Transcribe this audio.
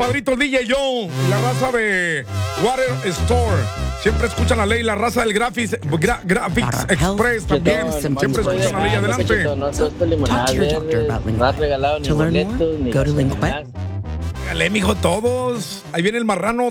compadrito DJ Joe, la raza de Water Store. Siempre escuchan la ley, la raza del Graphics Express también. Siempre escuchan la ley. Adelante. Talk to your doctor about Lingua. To learn more, go to Lingua. Dale, mijo, todos. Ahí viene el marrano